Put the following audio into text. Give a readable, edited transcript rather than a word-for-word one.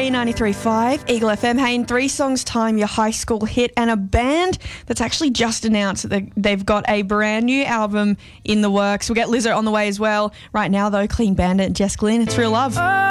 Today, 93.5, Eagle FM. Hey, in 3 songs' time, your high school hit, and a band that's actually just announced that they've got a brand new album in the works. We'll get Lizzo on the way as well. Right now, though, Clean Bandit and Jess Glynn. It's Real Love.